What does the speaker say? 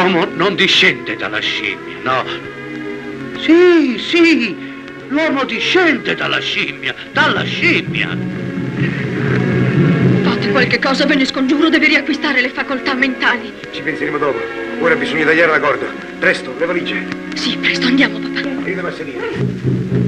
L'uomo non discende dalla scimmia, no. Sì, sì, l'uomo discende dalla scimmia, Fate qualche cosa, ve ne scongiuro, deve riacquistare le facoltà mentali. Ci penseremo dopo. Ora bisogna tagliare la corda. Presto, le valigie. Sì, presto, andiamo, papà. Aiutami a salire.